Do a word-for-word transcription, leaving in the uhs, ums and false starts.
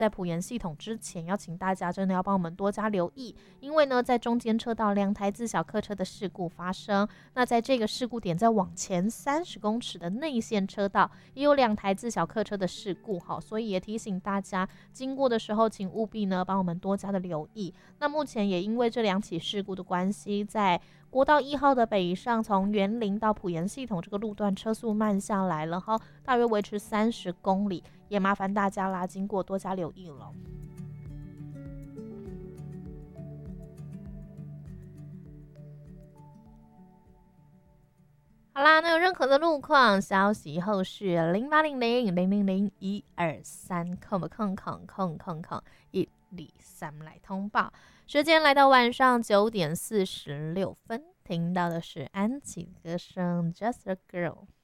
在埔盐系统之前，要请大家真的要帮我们多加留意，因为呢，在中间车道两台自小客车的事故发生。那在这个事故点再往前三十公尺的内线车道，也有两台自小客车的事故，好，所以也提醒大家，经过的时候，请务必呢帮我们多加的留意。那目前也因为这两起事故的关系，在国道一号的北上，从园林到埔盐系统这个路段车速慢下来了哈，大约维持三十公里，也麻烦大家啦，经过多加留意了。好啦，那有任何的路况消息，后续零八零零零零零一二三空空空空空空一二三来通报。时间来到晚上九点四十六分，听到的是安琪的歌声《Just a Girl》。